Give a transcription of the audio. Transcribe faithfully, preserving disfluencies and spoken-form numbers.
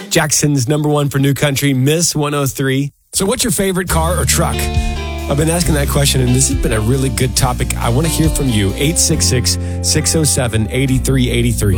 Jackson's number one for New Country, Miss one oh three. So what's your favorite car or truck? I've been asking that question, and this has been a really good topic. I want to hear from you. eight six six, six oh seven, eight three eight three.